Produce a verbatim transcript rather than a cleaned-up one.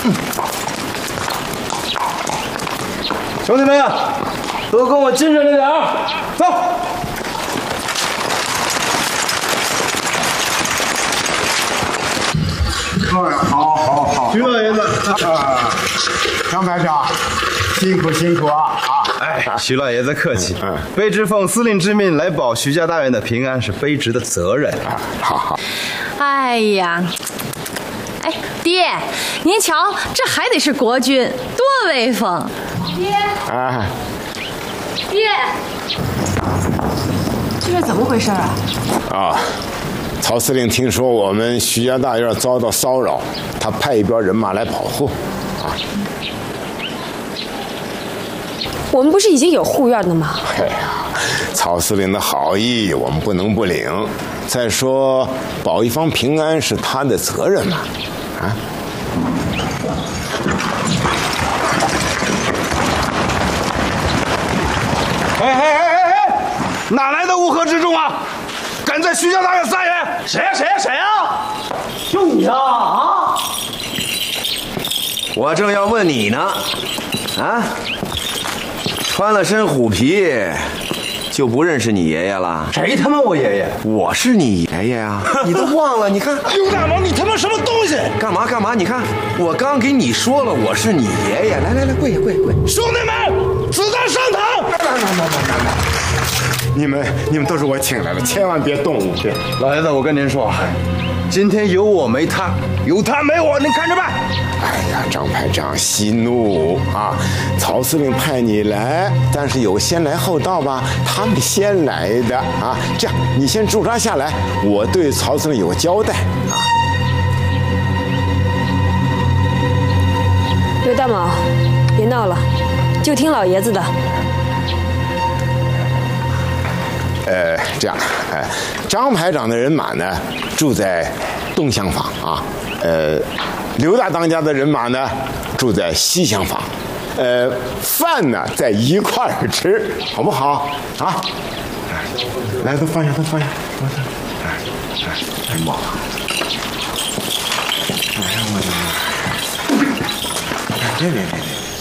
兄弟们，都跟我精神着点儿，走。 哎，好，好，好。 徐老爷子啊，张排长，辛苦辛苦啊啊！ 哎，徐老爷子客气。嗯，卑职奉司令之命来保徐家大院的平安，是卑职的责任。 啊，好好。 哎呀，哎，爹，您瞧，这还得是国军，多威风！爹， 哎， 爹，这是怎么回事啊？ 啊，曹司令听说我们徐家大院遭到骚扰，他派一边人马来保护。啊， 我们不是已经有护院的吗？ 哎呀，曹司令的好意我们不能不领。再说，保一方平安是他的责任嘛，啊。 哎哎哎哎哎！哪来的乌合之众啊？敢在徐家大院撒野？谁呀谁呀谁呀？就你呀啊！ 我正要问你呢，啊，穿了身虎皮，就不认识你爷爷了？ 谁他妈我爷爷？ 我是你爷爷啊！你都忘了？你看， 刘大毛，你他妈什么东西？ 干嘛干嘛？你看，我刚给你说了，我是你爷爷。来来来，跪下跪下跪下！ 兄弟们，子弹上膛！ 你们你们都是我请来的，千万别动武！别， 老爷子，我跟您说，今天有我没他，有他没我，您看着办。 哎呀，张排长息怒啊！曹司令派你来，但是有先来后到吧？他们先来的啊！这样，你先驻扎下来，我对曹司令有个交代啊。 刘大毛，别闹了，就听老爷子的。 呃，这样，呃，张排长的人马呢住在东厢房啊，呃，刘大当家的人马呢住在西厢房，呃，饭呢在一块儿吃，好不好啊？来，都放下，都放下，放下。哎妈！哎呀，我的妈！别别别别！